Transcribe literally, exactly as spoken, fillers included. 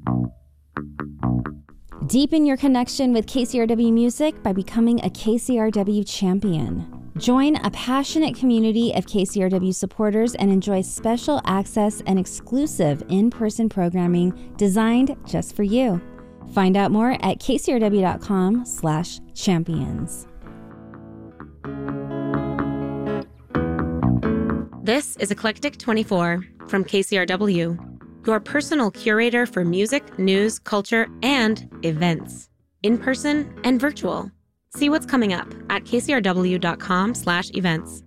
Deepen your connection with K C R W music by becoming a K C R W champion. Join a passionate community of K C R W supporters and enjoy special access and exclusive in-person programming designed just for you. Find out more at kcrw.com slash champions. This is Eclectic twenty-four from K C R W, your personal curator for music, news, culture, and events, in person and virtual. See what's coming up at kcrw.com slash events.